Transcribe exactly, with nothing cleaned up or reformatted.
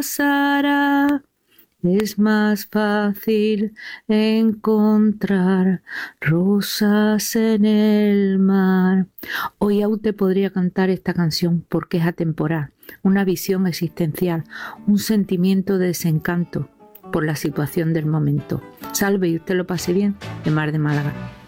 pasará. Es más fácil encontrar rosas en el mar. Hoy aún te podría cantar esta canción porque es atemporal, una visión existencial, un sentimiento de desencanto por la situación del momento. Salve y usted lo pase bien, de Mar de Málaga.